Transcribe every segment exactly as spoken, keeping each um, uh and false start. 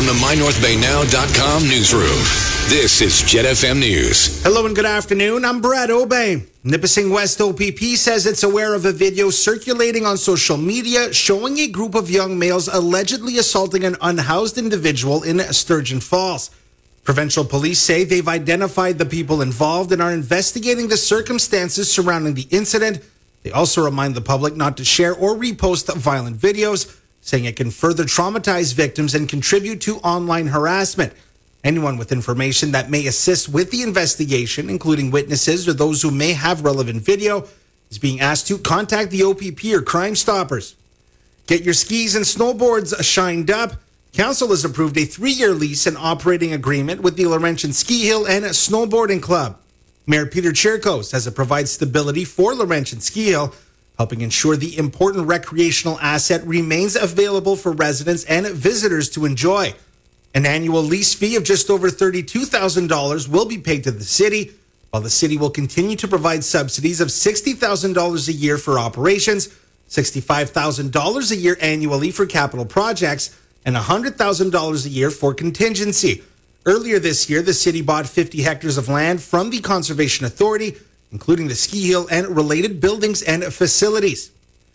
from the my north bay now dot com newsroom. This is Jet F M News. Hello and good afternoon. I'm Brad Obey. Nipissing West O P P says it's aware of a video circulating on social media showing a group of young males allegedly assaulting an unhoused individual in Sturgeon Falls. Provincial police say they've identified the people involved and are investigating the circumstances surrounding the incident. They also remind the public not to share or repost violent videos, saying it can further traumatize victims and contribute to online harassment. Anyone with information that may assist with the investigation, including witnesses or those who may have relevant video, is being asked to contact the O P P or Crime Stoppers. Get your skis and snowboards shined up. Council has approved a three-year lease and operating agreement with the Laurentian Ski Hill and Snowboarding Club. Mayor Peter Chirko says it provides stability for Laurentian Ski Hill, helping ensure the important recreational asset remains available for residents and visitors to enjoy. An annual lease fee of just over thirty-two thousand dollars will be paid to the city, while the city will continue to provide subsidies of sixty thousand dollars a year for operations, sixty-five thousand dollars a year annually for capital projects, and one hundred thousand dollars a year for contingency. Earlier this year, the city bought fifty hectares of land from the Conservation Authority, including the ski hill and related buildings and facilities.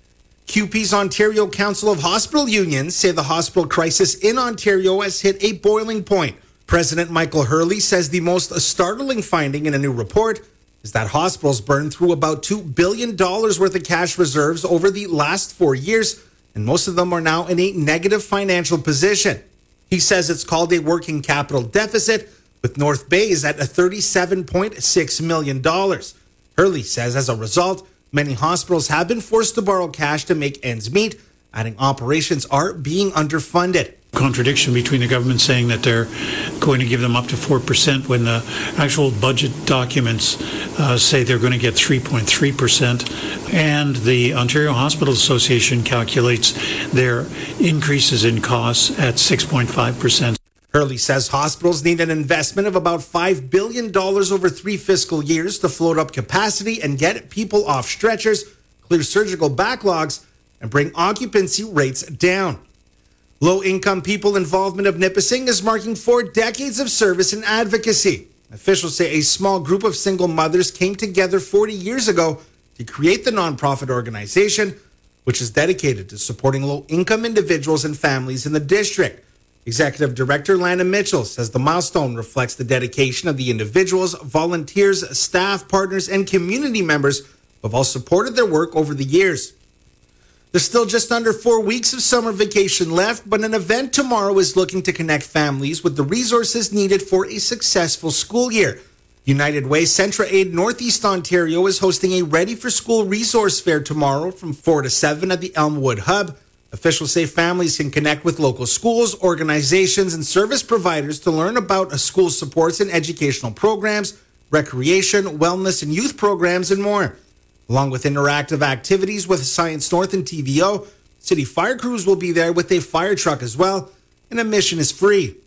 Q P's Ontario Council of Hospital Unions say the hospital crisis in Ontario has hit a boiling point. President Michael Hurley says the most startling finding in a new report is that hospitals burned through about two billion dollars worth of cash reserves over the last four years, and most of them are now in a negative financial position. He says it's called a working capital deficit, with North Bay is at thirty-seven point six million dollars. Hurley says as a result, many hospitals have been forced to borrow cash to make ends meet, adding operations are being underfunded. Contradiction between the government saying that they're going to give them up to four percent when the actual budget documents uh, say they're going to get three point three percent, and the Ontario Hospital Association calculates their increases in costs at six point five percent. Hurley says hospitals need an investment of about five billion dollars over three fiscal years to float up capacity and get people off stretchers, clear surgical backlogs, and bring occupancy rates down. Low-income people involvement of Nipissing is marking four decades of service and advocacy. Officials say a small group of single mothers came together forty years ago to create the nonprofit organization, which is dedicated to supporting low-income individuals and families in the district. Executive Director Lana Mitchell says the milestone reflects the dedication of the individuals, volunteers, staff, partners, and community members who have all supported their work over the years. There's still just under four weeks of summer vacation left, but an event tomorrow is looking to connect families with the resources needed for a successful school year. United Way CentraAid Northeast Ontario is hosting a Ready for School resource fair tomorrow from four to seven at the Elmwood Hub. Officials say families can connect with local schools, organizations, and service providers to learn about school supports and educational programs, recreation, wellness, and youth programs, and more. Along with interactive activities with Science North and T V O, city fire crews will be there with a fire truck as well, and admission is free.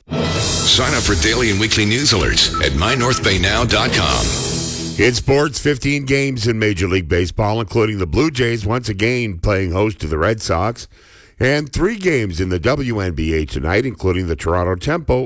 Sign up for daily and weekly news alerts at my north bay now dot com. In sports, fifteen games in Major League Baseball, including the Blue Jays once again playing host to the Red Sox, and three games in the W N B A tonight, including the Toronto Tempo